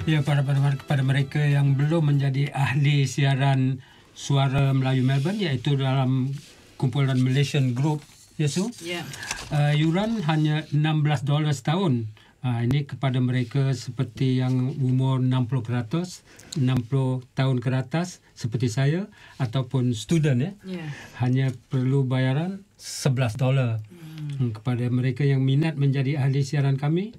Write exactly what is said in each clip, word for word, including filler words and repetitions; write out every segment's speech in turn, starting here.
Ya, pada, pada kepada mereka yang belum menjadi ahli siaran Suara Melayu Melbourne, iaitu dalam kumpulan Malaysian Group, ya Su? Ya. Uh, yuran hanya enam belas dolar setahun. Uh, ini kepada mereka seperti yang umur enam puluh peratus, enam puluh tahun ke atas seperti saya, ataupun student, ya. Ya. Hanya perlu bayaran sebelas dolar. Hmm. Kepada mereka yang minat menjadi ahli siaran kami,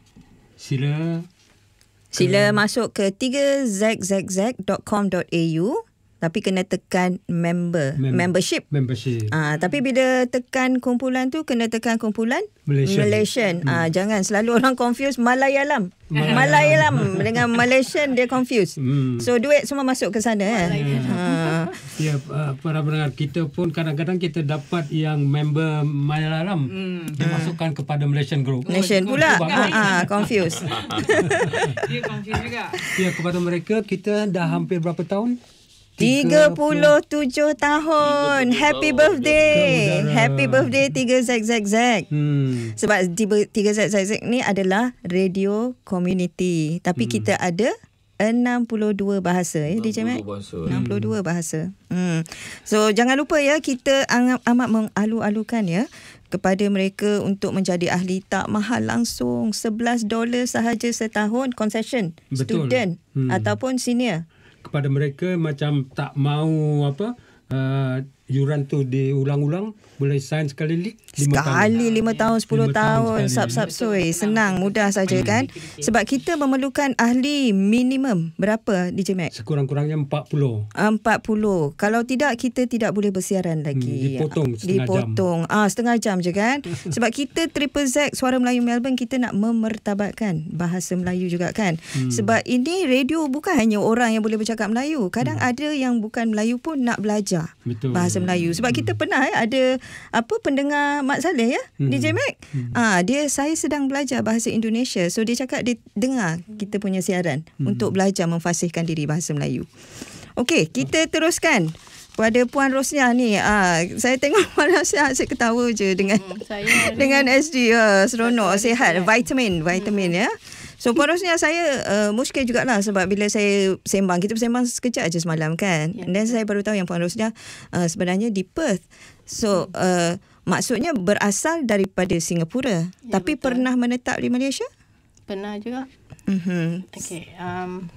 sila Sila masuk ke tiga z z z dot com dot a u, tapi kena tekan member, Mem- membership. membership. Ah, tapi bila tekan kumpulan tu kena tekan kumpulan Malaysian. Malaysian. Hmm. Ah, jangan selalu orang confuse Malayalam. Malayalam dengan Malaysian dia confuse. Hmm. So duit semua masuk ke sana eh. Ha. Ya, uh, para pendengar, kita pun kadang-kadang kita dapat yang member Malayalam Hmm. dimasukkan kepada Malaysian Group. Nation pula. Bagus. Ha, confuse. Dia confuse juga. Ya, kepada mereka kita dah hampir berapa tahun? tiga puluh tujuh tahun. Happy birthday. Saudara. Happy birthday tiga Z Z Z. Hmm. Sebab tiga Z Z Z ni adalah radio community. Tapi hmm. kita ada enam puluh dua bahasa ya D J Mac. enam puluh dua bahasa. Hmm. So jangan lupa ya, kita amat, amat mengalu-alukan ya kepada mereka untuk menjadi ahli. Tak mahal langsung, sebelas dolar sahaja setahun concession. Betul. Student Hmm. ataupun senior. Kepada mereka macam tak mau apa uh, yuran tu diulang-ulang, boleh sign sekali lima Sekali tahun. lima tahun, sepuluh Lima tahun tahun, sekali. sap-sap soi. Senang, mudah saja kan. Sebab kita memerlukan ahli minimum berapa D J Mac? Sekurang-kurangnya empat puluh. empat puluh. Kalau tidak, kita tidak boleh bersiaran lagi. Hmm, dipotong setengah dipotong. jam. Ah, setengah jam je kan. Sebab kita Triple Z Suara Melayu Melbourne, kita nak memertabatkan bahasa Melayu juga kan. Hmm. Sebab ini radio bukan hanya orang yang boleh bercakap Melayu. Kadang hmm. ada yang bukan Melayu pun nak belajar Betul. bahasa Melayu. Sebab hmm. kita pernah eh, ada apa pendengar Mak Saleh ya, Hmm. D J Mac. Hmm. Ah, dia saya sedang belajar bahasa Indonesia. So dia cakap dia dengar kita punya siaran hmm. untuk belajar memfasihkan diri bahasa Melayu. Okey, kita teruskan pada Puan Rosnia ni. Ah, saya tengok Puan Rosnia asyik ketawa je dengan Hmm, saya dengan S G. Ah, seronok, sihat, vitamin, vitamin hmm. ya. So Puan Rosnia, saya uh, muskil jugalah sebab bila saya sembang, kita bersembang sekejap aja semalam kan. Ya. Dan saya baru tahu yang Puan Rosnia uh, sebenarnya di Perth. So uh, maksudnya berasal daripada Singapura, Ya, tapi betul. pernah menetap di Malaysia? pernah juga. Mhm. Okey, um,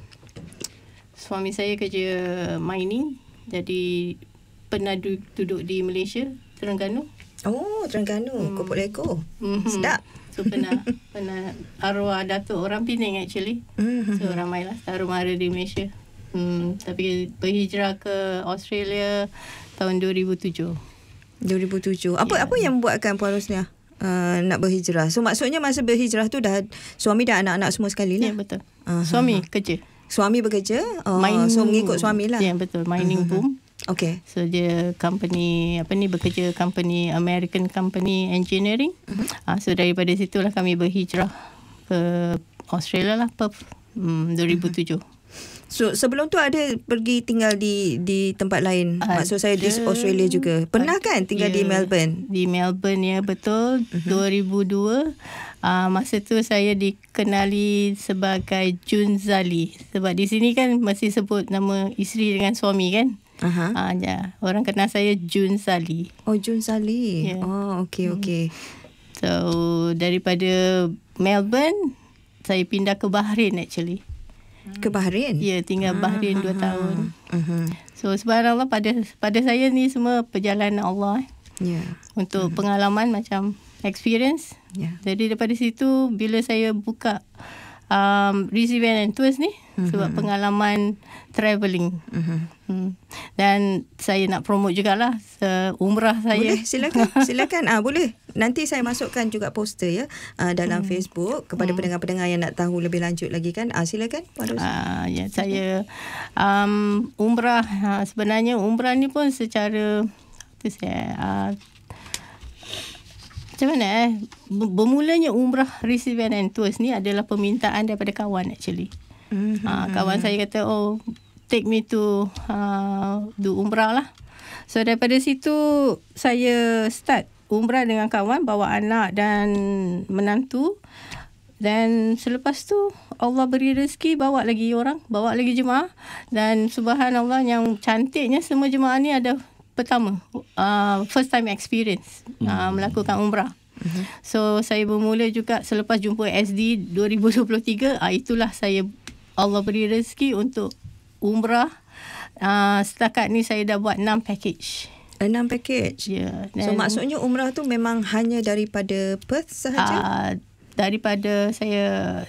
suami saya kerja mining, jadi pernah du- duduk di Malaysia, Terengganu. Oh, Terengganu, hmm. Kopok Leko. Mhm. Sedap. So pernah pernah arwah Datuk orang Penang actually. Mhm. So ramailah taruh mara di Malaysia. Hmm, tapi berhijrah ke Australia tahun dua ribu tujuh. dua ribu tujuh. Apa Ya. apa yang membuatkan Puan Rosnia uh, nak berhijrah? So maksudnya masa berhijrah tu dah suami dan anak-anak semua sekali Ya, lah. betul. Aha. Suami kerja. Suami bekerja. Oh, Mining, so mengikut suami lah. Ya, betul. Mining boom. Okey. So dia company apa ni bekerja company American company engineering. Uh-huh. Uh, so daripada situlah kami berhijrah ke Australia lah, Perth, hmm, dua ribu tujuh. So sebelum tu ada pergi tinggal di di tempat lain. Ada. Maksud saya di Australia juga. Pernah kan tinggal Ya, di Melbourne? Di Melbourne ya, betul. Uh-huh. dua ribu dua. Uh, masa tu saya dikenali sebagai Jun Zali. Sebab di sini kan masih sebut nama isteri dengan suami kan. Aha. Ah, ya. Orang kenal saya Jun Zali. Oh, Jun Sali. Ya. Oh, okey okey. So daripada Melbourne saya pindah ke Bahrain actually. Ke Bahrain? Ya, tinggal Bahrain dua tahun. Uh-huh. So subhanallah, pada pada saya ni semua perjalanan Allah eh. Ya. Untuk uh-huh. pengalaman macam experience. Ya. Jadi daripada situ bila saya buka um, Receive and Tours ni uh-huh. sebab pengalaman travelling. Uh-huh. Hmm. Dan saya nak promote jugalah uh, umrah saya. Boleh, silakan. Silakan. Ah, boleh. Nanti saya masukkan juga poster ya uh, dalam hmm. Facebook kepada hmm. pendengar-pendengar yang nak tahu lebih lanjut lagi kan. Ah, silakan. Ah, ya, saya um, umrah uh, sebenarnya umrah ni pun secara tu saya uh, macam mana eh bermulanya umrah Receive and Tours ni adalah permintaan daripada kawan actually. Hmm. Uh, kawan saya kata, oh take me to uh, do umrah lah. So daripada situ saya start umrah dengan kawan, bawa anak dan menantu. Dan selepas tu Allah beri rezeki, bawa lagi orang, bawa lagi jemaah. Dan subhanallah, yang cantiknya semua jemaah ni ada pertama, uh, first time experience uh, melakukan umrah. Uh-huh. So saya bermula juga selepas jumpa S D dua ribu dua puluh tiga, uh, itulah saya Allah beri rezeki untuk umrah. Uh, setakat ni saya dah buat enam package. Enam package? Ya. Yeah, so maksudnya umrah tu memang hanya daripada Perth sahaja? Uh, daripada saya,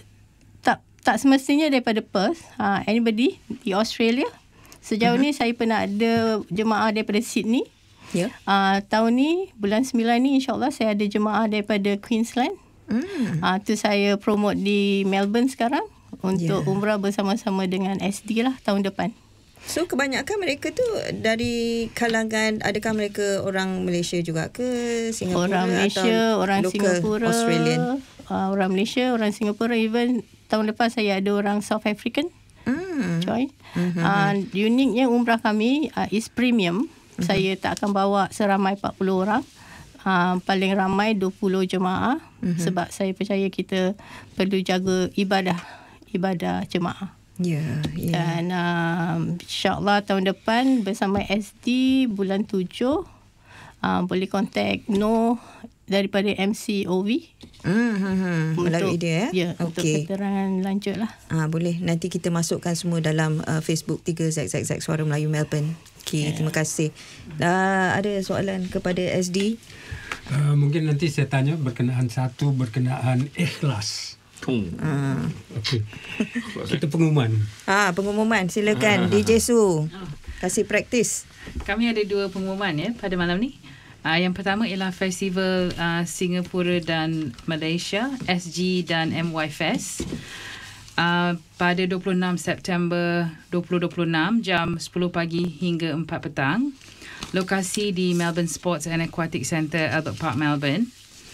tak tak semestinya daripada Perth. Uh, anybody di Australia. Sejauh uh-huh. ni saya pernah ada jemaah daripada Sydney. Ya. Yeah. Uh, tahun ni, bulan sembilan ni insyaAllah saya ada jemaah daripada Queensland. Mm. Uh, tu saya promote di Melbourne sekarang untuk yeah. umrah bersama-sama dengan S D lah tahun depan. So kebanyakan mereka tu dari kalangan, adakah mereka orang Malaysia juga ke, Singapura? Orang Malaysia, atau orang local, Singapura, Australian? Uh, orang Malaysia, orang Singapura, even tahun lepas saya ada orang South African mm. join. Mm-hmm. Uh, uniknya umrah kami uh, is premium. Mm-hmm. Saya tak akan bawa seramai empat puluh orang. Uh, paling ramai dua puluh jemaah. Mm-hmm. Sebab saya percaya kita perlu jaga ibadah, ibadah jemaah. Ya, yeah, yeah. Dan um, insyaAllah tahun depan bersama S D bulan tujuh uh, boleh contact Noh daripada M C O V. Hmm, melalui dia ya. Ya, okay. Untuk keterangan lanjut lah. Ah, boleh, nanti kita masukkan semua dalam uh, Facebook tiga Z Z Z Suara Melayu Melbourne. Okay, yeah. Terima kasih. Uh, ada soalan kepada S D? Uh, mungkin nanti saya tanya berkenaan satu, berkenaan ikhlas. Hmm. Ah. Okey. Kita pengumuman. Ah, pengumuman. Silakan ah. D J Su. Kasih praktis. Kami ada dua pengumuman ya pada malam ni. Uh, yang pertama ialah Festival uh, Singapura dan Malaysia, S G dan M Y Fest. Uh, pada dua puluh enam September dua ribu dua puluh enam jam sepuluh pagi hingga empat petang. Lokasi di Melbourne Sports and Aquatic Centre, Albert Park, Melbourne.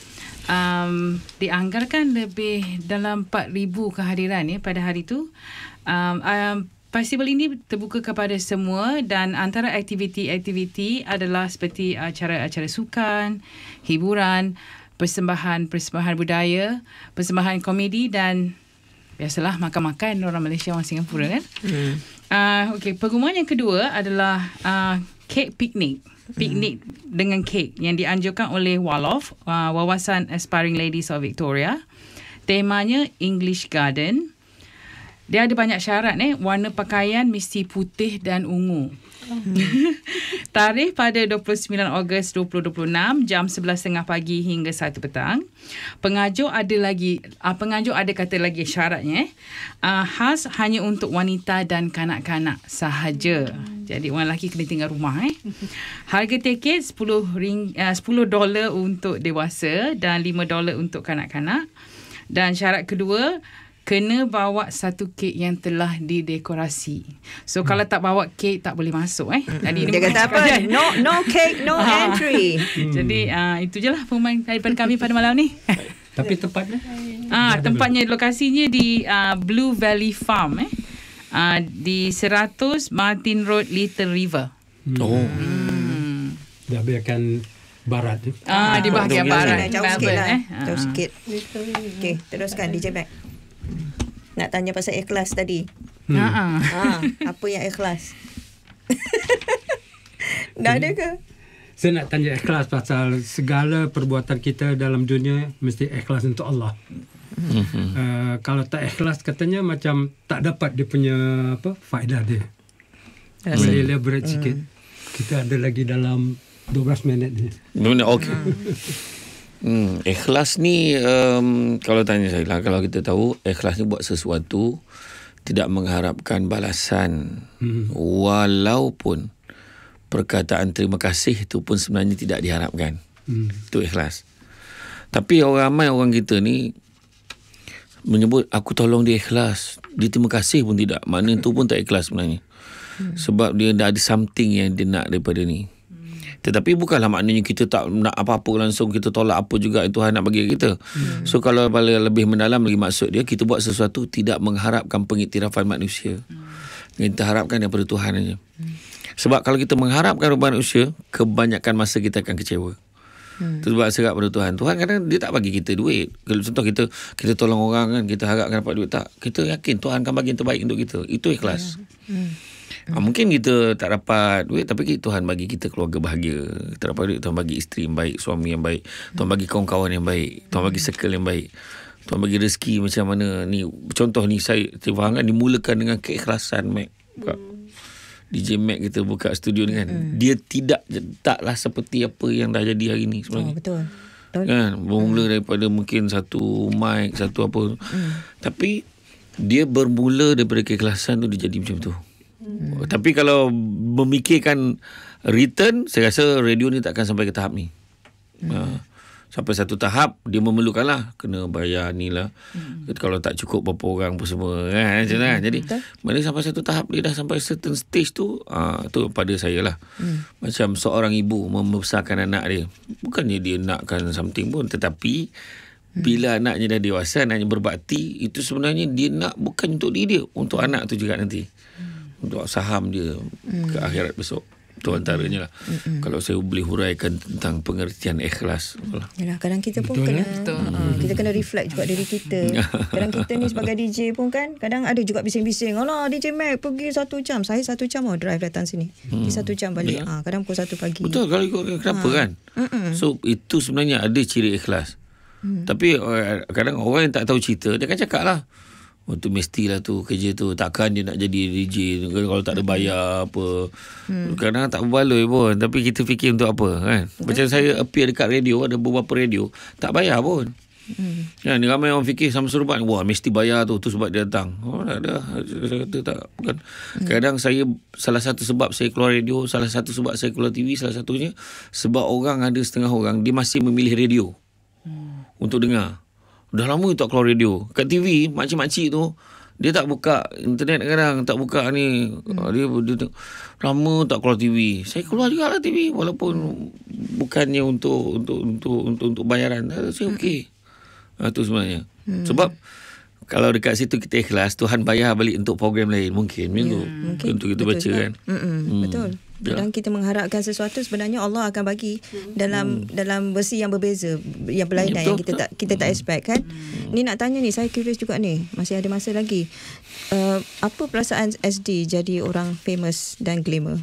Um, dianggarkan lebih dalam empat ribu kehadiran ya pada hari itu. Um, um, festival ini terbuka kepada semua dan antara aktiviti-aktiviti adalah seperti acara-acara sukan, hiburan, persembahan-persembahan budaya, persembahan komedi dan biasalah makan-makan orang Malaysia, orang Singapura kan. Hmm. Uh, Okey, pengumuman yang kedua adalah uh, kek piknik. Piknik hmm. dengan kek yang dianjurkan oleh Wolof, uh, Wawasan Aspiring Ladies of Victoria. Temanya English Garden. Dia ada banyak syarat eh. Warna pakaian mesti putih dan ungu. Hmm. Tarikh pada dua puluh sembilan Ogos dua ribu dua puluh enam jam sebelas tiga puluh pagi hingga satu petang. Pengajuk ada lagi uh, pengajuk ada kata lagi syaratnya eh. Uh, khas hanya untuk wanita dan kanak-kanak sahaja. Hmm. Jadi orang lelaki kena tinggal rumah eh. Harga tiket sepuluh ring uh, sepuluh dolar untuk dewasa dan lima dolar untuk kanak-kanak. Dan syarat kedua, kena bawa satu kek yang telah didekorasi. So, hmm. kalau tak bawa kek, tak boleh masuk. Eh. Jadi, dia kata apa? No no cake, no entry. Hmm. Jadi, uh, itu je lah pengumuman daripada kami pada malam ni. Tapi tempatnya? Ah, tempatnya, lokasinya di uh, Blue Valley Farm. Eh. Uh, di seratus Martin Road, Little River. Hmm. Oh. Hmm. Dah biarkan barat. Eh. Ah, di bahagian barat. Jauh sikit lah. Eh. Jauh sikit. Okay, teruskan D J Mac. Nak tanya pasal ikhlas tadi. Hmm. Ha, apa yang ikhlas? Dah ada ke? Saya nak tanya ikhlas pasal segala perbuatan kita dalam dunia mesti ikhlas untuk Allah. Mm-hmm. Uh, kalau tak ikhlas katanya macam tak dapat dia punya apa faedah dia. Mm. Boleh elaborate mm. sikit. Kita ada lagi dalam dua belas minit ni. Okey. Hmm, ikhlas ni um, kalau tanya saya lah, kalau kita tahu ikhlas ni buat sesuatu tidak mengharapkan balasan, hmm. walaupun perkataan terima kasih itu pun sebenarnya tidak diharapkan. Hmm. Itu ikhlas. Tapi orang ramai orang kita ni menyebut aku tolong dia ikhlas, dia terima kasih pun tidak. Makna itu pun tak ikhlas sebenarnya. Hmm. Sebab dia dah ada something yang dia nak daripada ni. Tetapi bukanlah maknanya kita tak nak apa-apa langsung kita tolak apa juga yang Tuhan nak bagi kita. Hmm. So kalau lebih mendalam lagi maksud dia, kita buat sesuatu tidak mengharapkan pengiktirafan manusia. Hmm. Kita harapkan daripada Tuhan saja. Hmm. Sebab kalau kita mengharapkan daripada manusia, kebanyakan masa kita akan kecewa. Hmm. Tu sebab serap pada Tuhan. Tuhan kadang dia tak bagi kita duit. Kalau contoh kita kita tolong orang kan, kita harapkan dapat duit, tak. Kita yakin Tuhan akan bagi yang terbaik untuk kita. Itu ikhlas. Ya. Hmm. Ha, mungkin kita tak dapat duit, tapi Tuhan bagi kita keluarga bahagia. Kita dapat duit, Tuhan bagi isteri yang baik, suami yang baik, Tuhan bagi kawan-kawan yang baik, Tuhan bagi circle yang baik, Tuhan bagi rezeki macam mana ni. Contoh ni saya faham kan, dimulakan dengan keikhlasan Mac. Buka D J Mac kita buka studio ni kan, mm. dia tidak taklah seperti apa yang dah jadi hari ni sebenarnya. Oh, betul. Betul. Kan, bermula mm. daripada mungkin satu mic, satu apa. Mm. Tapi dia bermula daripada keikhlasan tu, dia jadi macam tu. Mm. Tapi kalau memikirkan return, saya rasa radio ni takkan sampai ke tahap ni. Mm. Uh, sampai satu tahap dia memerlukanlah kena bayar ni lah. Hmm. Kalau tak cukup berapa orang pun semua kan, macam kan. Jadi mana sampai satu tahap dia dah sampai certain stage tu, ah tu pada saya lah. Hmm. Macam seorang ibu membesarkan anak dia, bukannya dia nakkan something pun, tetapi hmm. bila anaknya dah dewasa, anaknya berbakti, itu sebenarnya dia nak bukan untuk diri dia, untuk anak tu juga nanti. Hmm. Untuk saham dia hmm. ke akhirat besok. Itu antaranya lah. Mm-mm. Kalau saya boleh huraikan tentang pengertian ikhlas. Yalah, kadang kita pun betul, kena betul. Uh, kita kena reflect juga diri kita. Kadang kita ni sebagai D J pun kan, kadang ada juga bising-bising. Alah, D J Mac pergi satu jam. Saya satu jam mau drive datang sini. Hmm. Pergi satu jam balik. Ya. Ha, kadang pukul satu pagi. Betul, kalau ikut kenapa ha. kan? Mm-mm. So, itu sebenarnya ada ciri ikhlas. Hmm. Tapi kadang orang yang tak tahu cerita, dia akan cakap lah, oh, tu mestilah tu kerja tu, takkan dia nak jadi D J kalau tak ada bayar apa. Hmm. Kadang tak berbaloi pun, tapi kita fikir untuk apa kan. Macam saya appear dekat radio, ada beberapa radio tak bayar pun. Hmm. Kan, ramai orang fikir sama serban, wah mesti bayar tu, tu sebab dia datang. Oh tak ada, saya kata tak, bukan. Hmm. Kadang saya, salah satu sebab saya keluar radio, salah satu sebab saya keluar T V, salah satunya sebab orang ada setengah orang dia masih memilih radio hmm. untuk dengar. Dah lama tak keluar radio. Kat T V, makcik-makcik tu, dia tak buka internet kadang, tak buka ni. Hmm. Dia, dia, dia lama tak keluar T V. Saya keluar juga lah T V, walaupun bukannya untuk untuk untuk untuk, untuk bayaran. Saya okey. Hmm. Itu sebenarnya. Hmm. Sebab kalau dekat situ kita ikhlas, Tuhan bayar balik untuk program lain. Mungkin. Minggu. Ya, mungkin. Untuk kita betul baca kan. Hmm. Betul. Kadang kita mengharapkan sesuatu, sebenarnya Allah akan bagi dalam hmm. dalam versi yang berbeza, yang berlainan, yang kita tak kita tak expect kan. Hmm. Ni nak tanya ni, saya curious juga ni, masih ada masa lagi. Uh, apa perasaan S D jadi orang famous dan glamour?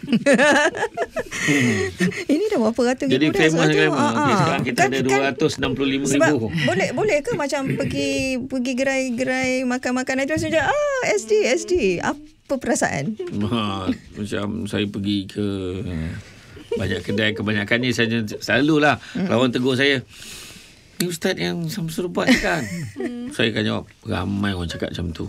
hmm. Ini dah berapa ratus ribu jadi dah. Jadi famous dan glamour. Okay, sekarang kita kan, ada dua ratus enam puluh lima ribu. Boleh boleh ke macam pergi pergi gerai-gerai makan-makan itu saja, ah S D S D. Apa perasaan? Ha, macam saya pergi ke banyak kedai, kebanyakannya saya selalulah mm-hmm. lawan tegur saya, ni ustaz yang Samsul buat kan? Saya akan jawab, ramai orang cakap macam tu.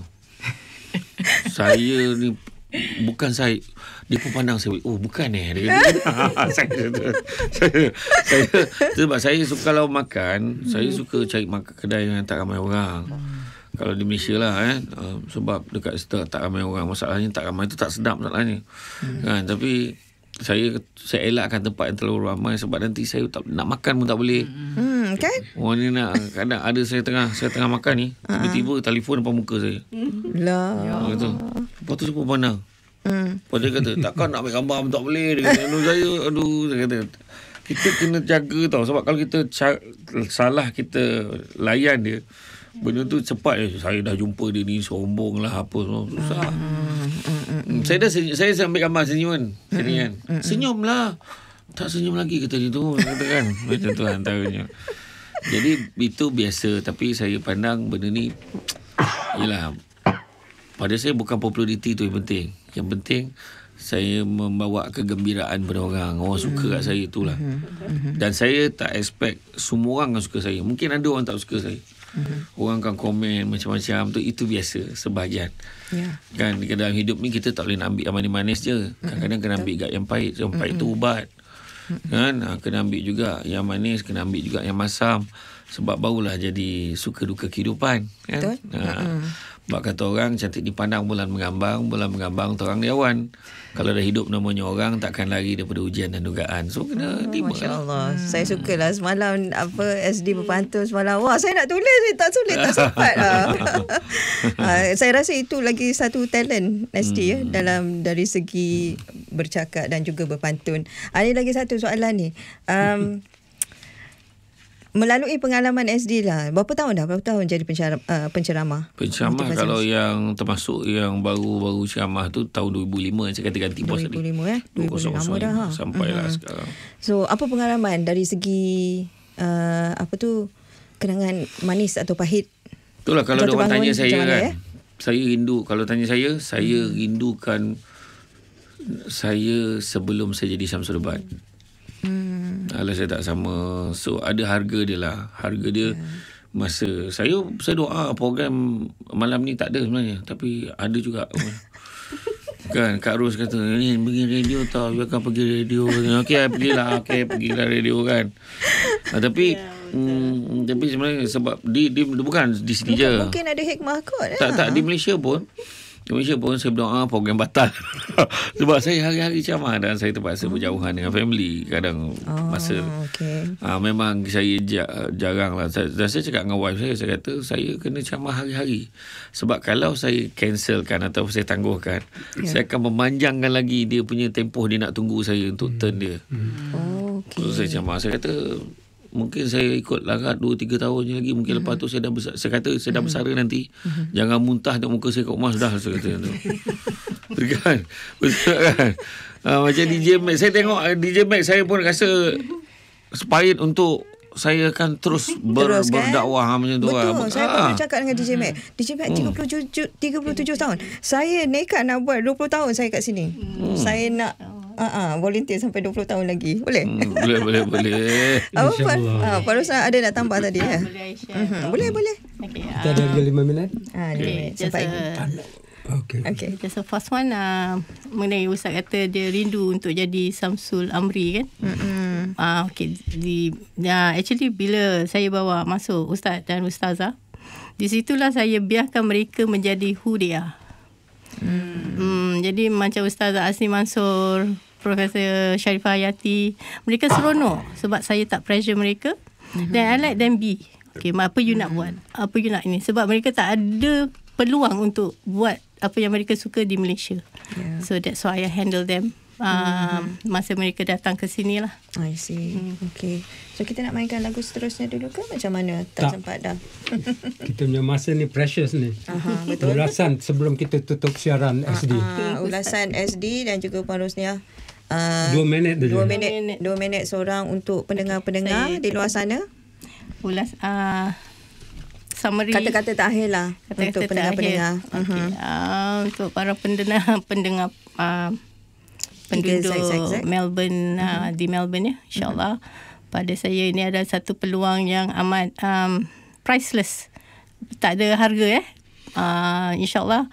Saya ni bukan saya, dia pun pandang saya, oh bukan eh, dia kata. saya, saya, saya sebab saya suka kalau makan, saya suka cari makan kedai yang tak ramai orang. Kalau di Malaysia lah kan, uh, sebab dekat situ tak ramai orang. Masalahnya tak ramai tu tak sedap masalahnya. Hmm. Kan, tapi saya saya elakkan tempat yang terlalu ramai sebab nanti saya tak, nak makan pun tak boleh. Hmm, kan? Orang ni nak, kadang ada saya tengah saya tengah makan ni, tiba-tiba telefon depan muka saya. Lah. Kata, lepas tu saya pun pandang. Hmm. Lepas dia kata, takkan nak ambil gambar pun tak boleh. Dia kata, aduh saya, aduh, saya kata, kita kena jaga tau. Sebab kalau kita ca- salah kita layan dia, benda tu cepat je. Saya dah jumpa dia ni, sombong lah apa semua, susah. Hmm, hmm, hmm. Saya dah senyum, saya ambil gambar senyum kan. Sini kan. Hmm, senyum lah. Tak senyum lagi kata dia tu, kata kan. Macam tu antaranya. Jadi itu biasa, tapi saya pandang benda ni, yelah, pada saya bukan populariti tu yang penting. Yang penting saya membawa kegembiraan pada orang. Orang suka kat saya, itulah. Dan saya tak expect semua orang akan suka saya. Mungkin ada orang tak suka saya. Uh-huh. Orang akan komen macam-macam tu, itu biasa, sebahagian. Yeah. Kan dalam hidup ni kita tak boleh nak ambil yang manis-manis je. Kadang-kadang kena ambil gak yang pahit. Yang pahit tu ubat. Kan, kena ambil juga yang manis, kena ambil juga yang masam. Sebab barulah jadi suka duka kehidupan kan. Betul. Ha. Sebab kata orang, cantik dipandang bulan mengambang, bulan mengambang terang diawan. Kalau dah hidup namanya orang, takkan lari daripada ujian dan dugaan. So kena terima. Oh, Masya Allah. Hmm. Saya sukalah semalam apa S D berpantun semalam. Wah, saya nak tulis ni, tak sulit, tak sempat lah. ha, saya rasa itu lagi satu talent S D hmm. ya, dalam dari segi bercakap dan juga berpantun. Ada lagi satu soalan ni. Um, melalui pengalaman S D lah. Berapa tahun dah? Berapa tahun jadi penceramah? Uh, penceramah, penceramah kalau yang termasuk yang baru-baru ceramah tu tahun dua ribu lima saya kata ganti bos tadi. dua ribu lima eh. dua ribu lima dah. Ha? Sampailah uh-huh. sekarang. So, apa pengalaman dari segi uh, apa tu kenangan manis atau pahit? Itulah kalau orang tanya saya mana, kan. Eh? Saya rindu kalau tanya saya, saya hmm. rindukan saya sebelum saya jadi Syamsul Lebat. Hmm. Alah saya tak sama. So ada harga dia lah. Harga dia yeah. masa saya saya doa program malam ni tak ada sebenarnya, tapi ada juga. Kan Kak Ros kata ni pergi radio tau, biarkan pergi radio. Okey pergilah, okey pergilah radio kan. Ha, tapi yeah. Hmm, tapi sebenarnya sebab di, di bukan di sini je. Mungkin ada hikmah kot. Tak ya? tak di Malaysia pun. Di Malaysia pun saya bilang ah, program batal. Sebab saya hari-hari ceramah dan saya terpaksa berjauhan dengan family kadang oh, masa. Okay. Ah, memang saya jarang lah. Saya, saya cakap dengan wife saya, saya kata saya kena ceramah hari-hari. Sebab kalau saya cancelkan atau saya tangguhkan, yeah. saya akan memanjangkan lagi dia punya tempoh dia nak tunggu saya untuk turn dia. Hmm. Oh, okay. So, saya ceramah. Saya kata mungkin saya ikut larat dua tiga tahun je lagi. Mungkin uh-huh. lepas tu saya dah besar. Saya kata saya dah uh-huh. bersara nanti. Uh-huh. Jangan muntah tengok muka saya kat rumah sudah. Saya kata tu. Betul kan? Betul kan? Uh, macam D J Max. Saya tengok D J Max saya pun rasa sepahit untuk saya akan terus, ber, terus kan? berdakwah macam tu. Betul. Lah. Saya pernah cakap dengan D J Max. D J Max hmm. tiga puluh tujuh tahun. Saya nekat nak buat dua puluh tahun saya kat sini. Hmm. Saya nak Uh-uh, volunteer sampai dua puluh tahun lagi. Boleh? Hmm, boleh, boleh, boleh. Apa Pak? Ah, Pak Roslan ada nak tambah tadi ya? Boleh, uh-huh. boleh, boleh. Okay, kita ada lagi lima minit. Ah, okay. Sampai Okay. Okay. Just the first one uh, mengenai Ustaz kata dia rindu untuk jadi Syamsul Amri kan. Mm-hmm. Uh, okay. Di, uh, actually bila saya bawa masuk Ustaz dan Ustazah, di situlah saya biarkan mereka menjadi who they are. Hmm. Hmm, jadi macam Ustazah Asni Mansur, Profesor Sharifah Hayati, mereka seronok sebab saya tak pressure mereka. Mm-hmm. Dan I let them be. Okay, apa you nak buat? Apa you nak ini? Sebab mereka tak ada peluang untuk buat apa yang mereka suka di Malaysia. Yeah. So that's why I handle them. Um, mm-hmm. Masa mereka datang ke sini lah. I see. Hmm. Okay. So kita nak mainkan lagu seterusnya dulu ke macam mana? Tak, tak. sempat dah. Kita punya masa ni precious ni. Aha, betul. Ulasan sebelum kita tutup siaran uh, S D. Uh, ulasan S D dan juga Puan Rosnia. Uh, dua minit dulu. Dua minit, dua minit seorang untuk pendengar-pendengar okay. di luar sana. Ulas uh, summary. Kata-kata terakhir lah kata-kata untuk pendengar-pendengar. Okay. Uh-huh. Uh, untuk para pendengar pendengar uh, penduduk Melbourne uh, di Melbourne ya, insyaAllah uh-huh. pada saya ini ada satu peluang yang amat um, priceless, tak ada harga eh. Uh, InsyaAllah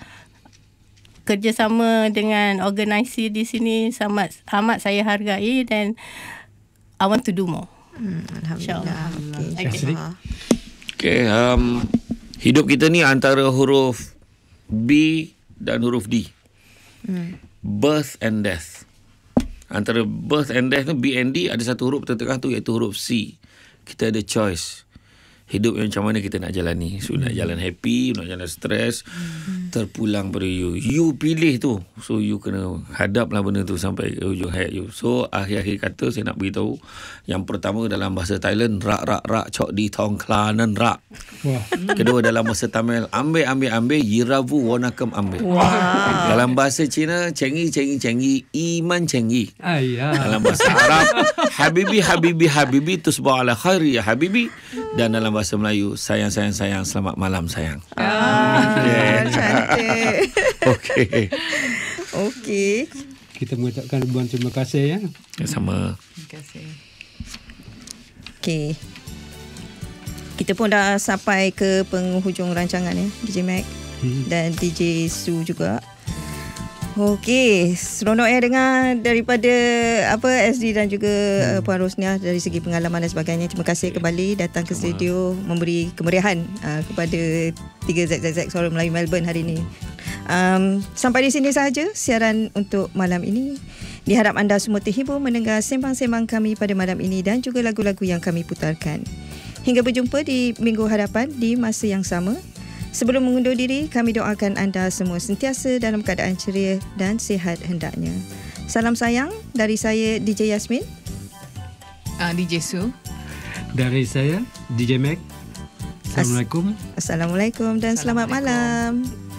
kerjasama dengan organisasi di sini amat, amat saya hargai dan I want to do more. Hmm, Alhamdulillah. Okay. Okay. Okay, um, hidup kita ni antara huruf B dan huruf D. Hmm. Birth and death. Antara birth and death tu B and D ada satu huruf tertengah tu iaitu huruf C. Kita ada choice. Hidup yang macam mana kita nak jalani. So nak jalan happy, nak jalan stres, hmm. terpulang pada you. You pilih tu. So you kena hadaplah benda tu sampai ke ujung hayat you. So akhir-akhir kata saya nak beritahu. Yang pertama dalam bahasa Thailand, rak rak rak cok di tong klanan rak. Wah. Kedua dalam bahasa Tamil, ambil ambil ambil yiravu wanakam ambil. Wah. Dalam bahasa Cina, cengi cengi cengi iman cengi. Ayah. Dalam bahasa Arab, habibi habibi habibi tusbah ala khairi ya habibi. Dan dalam bahasa Melayu, sayang sayang sayang selamat malam sayang. Ah, okay. Cantik. Okey. Okey. Kita mengucapkan ribuan terima kasih ya. Sama. Terima kasih. Okey. Kita pun dah sampai ke penghujung rancangan ya, D J Mac hmm. dan D J Su juga. Okey, seronok ya dengar daripada apa S D dan juga hmm. Puan Rosnia dari segi pengalaman dan sebagainya. Terima kasih kembali datang ke studio memberi kemeriahan uh, kepada tiga Z Z Z Suara Melayu Melbourne hari ini. Um, sampai di sini sahaja siaran untuk malam ini. Diharap anda semua terhibur mendengar sembang-sembang kami pada malam ini dan juga lagu-lagu yang kami putarkan. Hingga berjumpa di minggu hadapan di masa yang sama. Sebelum mengundur diri, kami doakan anda semua sentiasa dalam keadaan ceria dan sihat hendaknya. Salam sayang dari saya D J Yasmin, uh, D J Su, Dari saya D J Mac. Assalamualaikum. Assalamualaikum dan selamat malam.